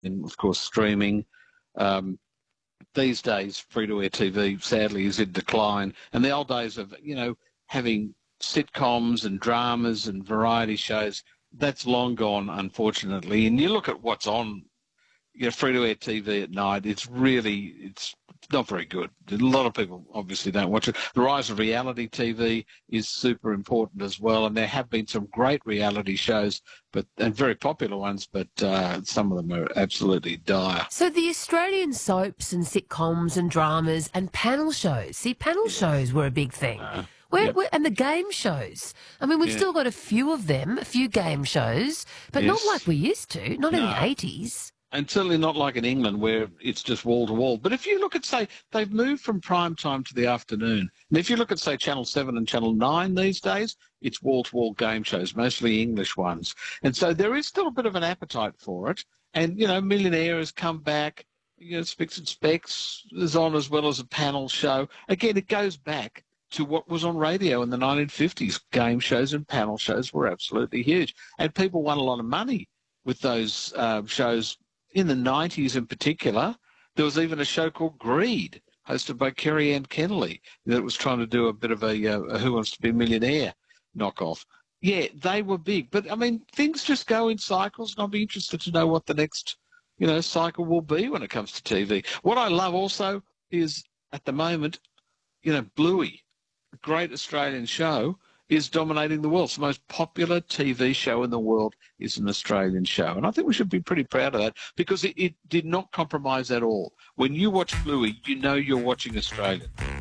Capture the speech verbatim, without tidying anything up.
and, of course, streaming. Um, these days, free-to-air T V, sadly, is in decline. And the old days of, you know, having sitcoms and dramas and variety shows, that's long gone, unfortunately. And you look at what's on, you know, free-to-air T V at night, it's really, it's not very good. A lot of people obviously don't watch it. The rise of reality T V is super important as well, and there have been some great reality shows, but and very popular ones, but uh, some of them are absolutely dire. So the Australian soaps and sitcoms and dramas and panel shows, see, panel Yeah. shows were a big thing. Uh, Where, yep. where, and the game shows. I mean, we've Yeah. still got a few of them, a few game shows, but Yes. not like we used to, not in No. the eighties. And certainly not like in England where it's just wall to wall. But if you look at, say, they've moved from prime time to the afternoon. And if you look at, say, Channel seven and Channel nine these days, it's wall to wall game shows, mostly English ones. And so there is still a bit of an appetite for it. And, you know, Millionaire has come back. You know, Spicks and Specs is on as well as a panel show. Again, it goes back to what was on radio in the nineteen fifties. Game shows and panel shows were absolutely huge. And people won a lot of money with those uh, shows. In the nineties in particular, there was even a show called Greed, hosted by Kerry Ann Kennelly, that was trying to do a bit of a, uh, a Who Wants to Be a Millionaire knockoff. Yeah, they were big. But, I mean, things just go in cycles, and I'll be interested to know what the next, you know, cycle will be when it comes to T V. What I love also is, at the moment, you know, Bluey, a great Australian show, is dominating the world. It's the most popular T V show in the world is an Australian show. And I think we should be pretty proud of that because it, it did not compromise at all. When you watch Bluey, you know you're watching Australian.